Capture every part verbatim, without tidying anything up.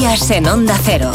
Noticias en Onda Cero.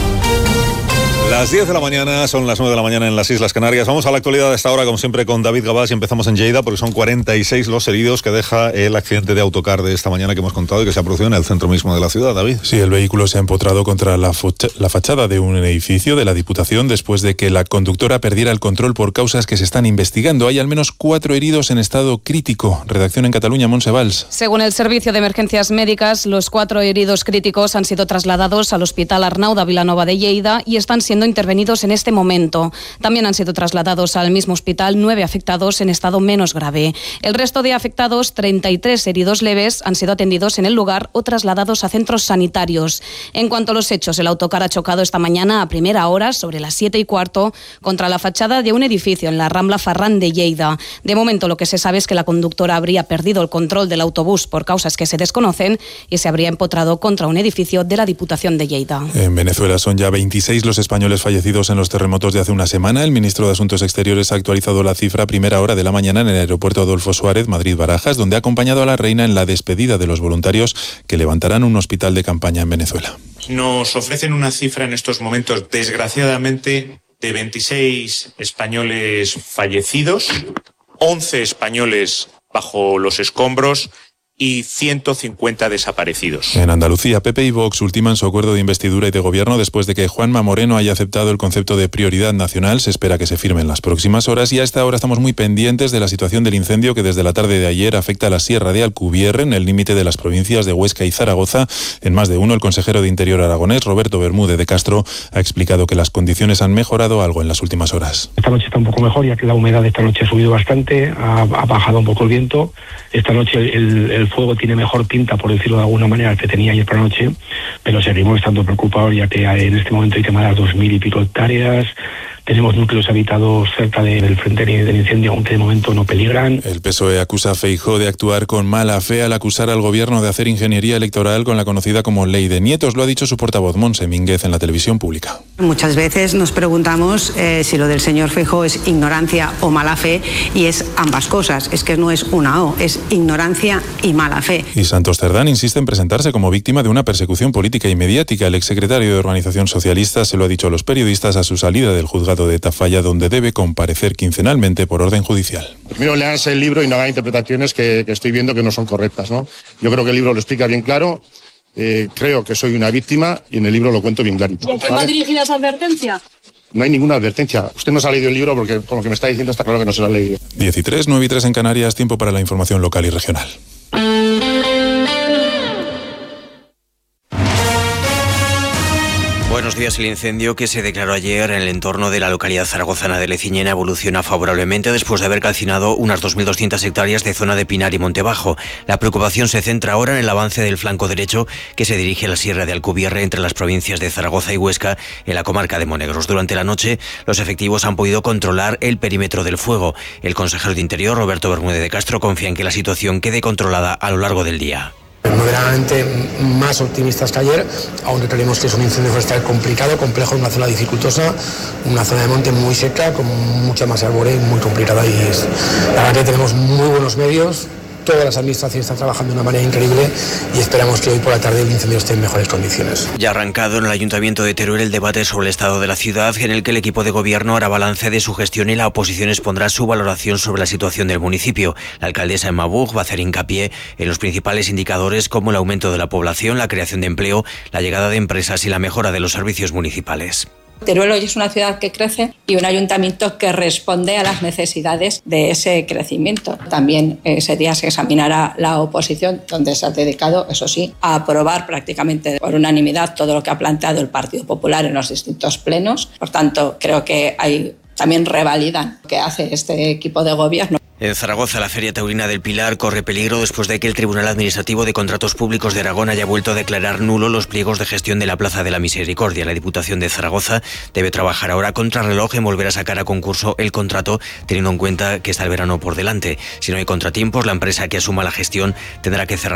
Las diez de la mañana, son las nueve de la mañana en las Islas Canarias. Vamos a la actualidad de esta hora, como siempre, con David Gabás, y empezamos en Lleida, porque son cuarenta y seis los heridos que deja el accidente de autocar de esta mañana que hemos contado y que se ha producido en el centro mismo de la ciudad, David. Sí, el vehículo se ha empotrado contra la, la fachada de un edificio de la Diputación después de que la conductora perdiera el control por causas que se están investigando. Hay al menos cuatro heridos en estado crítico. Redacción en Cataluña, Montse Valls. Según el Servicio de Emergencias Médicas, los cuatro heridos críticos han sido trasladados al Hospital Arnau de Vilanova de Lleida y están siendo intervenidos en este momento. También han sido trasladados al mismo hospital nueve afectados en estado menos grave. El resto de afectados, treinta y tres heridos leves, han sido atendidos en el lugar o trasladados a centros sanitarios. En cuanto a los hechos, el autocar ha chocado esta mañana a primera hora, sobre las siete y cuarto, contra la fachada de un edificio en la Rambla Ferran de Lleida. De momento, lo que se sabe es que la conductora habría perdido el control del autobús por causas que se desconocen y se habría empotrado contra un edificio de la Diputación de Lleida. En Venezuela son ya veintiséis los españoles fallecidos en los terremotos de hace una semana. El ministro de Asuntos Exteriores ha actualizado la cifra a primera hora de la mañana en el aeropuerto Adolfo Suárez, Madrid-Barajas, donde ha acompañado a la reina en la despedida de los voluntarios que levantarán un hospital de campaña en Venezuela. Nos ofrecen una cifra en estos momentos, desgraciadamente, de veintiséis españoles fallecidos, once españoles bajo los escombros y ciento cincuenta desaparecidos. En Andalucía, P P y Vox ultiman su acuerdo de investidura y de gobierno después de que Juanma Moreno haya aceptado el concepto de prioridad nacional. Se espera que se firme en las próximas horas y a esta hora estamos muy pendientes de la situación del incendio que desde la tarde de ayer afecta a la Sierra de Alcubierre, en el límite de las provincias de Huesca y Zaragoza. En más de uno, el consejero de Interior aragonés, Roberto Bermúdez de Castro, ha explicado que las condiciones han mejorado algo en las últimas horas. Esta noche está un poco mejor, ya que la humedad de esta noche ha subido bastante, ha, ha bajado un poco el viento. Esta noche el, el fuego tiene mejor pinta, por decirlo de alguna manera, que tenía ayer por la noche, pero seguimos estando preocupados, ya que en este momento hay quemadas dos mil y pico hectáreas. Tenemos núcleos habitados cerca del frente del incendio, aunque de momento no peligran. El P S O E acusa a Feijóo de actuar con mala fe al acusar al gobierno de hacer ingeniería electoral con la conocida como Ley de Nietos. Lo ha dicho su portavoz, Montse Mínguez, en la televisión pública. Muchas veces nos preguntamos eh, si lo del señor Feijóo es ignorancia o mala fe, y es ambas cosas. Es que no es una o, es ignorancia y mala fe. Y Santos Cerdán insiste en presentarse como víctima de una persecución política y mediática. El exsecretario de Organización Socialista se lo ha dicho a los periodistas a su salida del juzgado de Tafalla, donde debe comparecer quincenalmente por orden judicial. Primero leanse el libro y no hagan interpretaciones que, que estoy viendo que no son correctas, ¿no? Yo creo que el libro lo explica bien claro. Eh, creo que soy una víctima y en el libro lo cuento bien clarito. ¿Y a quién va dirigida esa advertencia? No hay ninguna advertencia. Usted no se ha leído el libro porque con lo que me está diciendo está claro que no se lo ha leído. diez y tres, nueve y tres en Canarias, tiempo para la información local y regional. Buenos días. El incendio que se declaró ayer en el entorno de la localidad zaragozana de Leciñena evoluciona favorablemente después de haber calcinado unas dos mil doscientas hectáreas de zona de Pinar y Montebajo. La preocupación se centra ahora en el avance del flanco derecho que se dirige a la Sierra de Alcubierre entre las provincias de Zaragoza y Huesca en la comarca de Monegros. Durante la noche, los efectivos han podido controlar el perímetro del fuego. El consejero de Interior, Roberto Bermúdez de Castro, confía en que la situación quede controlada a lo largo del día. Moderadamente más optimistas que ayer, aunque creemos que es un incendio forestal complicado, complejo, en una zona dificultosa, una zona de monte muy seca, con mucha masa arbórea y muy complicada. Y es, la verdad que tenemos muy buenos medios, todas las administraciones están trabajando de una manera increíble y esperamos que hoy por la tarde el incendio esté en mejores condiciones. Ya ha arrancado en el Ayuntamiento de Teruel el debate sobre el estado de la ciudad, en el que el equipo de gobierno hará balance de su gestión y la oposición expondrá su valoración sobre la situación del municipio. La alcaldesa Emma Buch va a hacer hincapié en los principales indicadores como el aumento de la población, la creación de empleo, la llegada de empresas y la mejora de los servicios municipales. Teruel hoy es una ciudad que crece y un ayuntamiento que responde a las necesidades de ese crecimiento. También ese día se examinará la oposición, donde se ha dedicado, eso sí, a aprobar prácticamente por unanimidad todo lo que ha planteado el Partido Popular en los distintos plenos. Por tanto, creo que hay, también revalidan lo que hace este equipo de gobierno. En Zaragoza, la Feria Taurina del Pilar corre peligro después de que el Tribunal Administrativo de Contratos Públicos de Aragón haya vuelto a declarar nulo los pliegos de gestión de la Plaza de la Misericordia. La Diputación de Zaragoza debe trabajar ahora contra reloj en volver a sacar a concurso el contrato, teniendo en cuenta que está el verano por delante. Si no hay contratiempos, la empresa que asuma la gestión tendrá que cerrar